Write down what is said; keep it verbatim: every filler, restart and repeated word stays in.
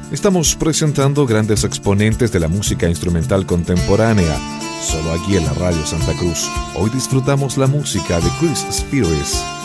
Estamos presentando grandes exponentes de la música instrumental contemporánea, solo aquí en la Radio Santa Cruz. Hoy disfrutamos la música de Chris Spears.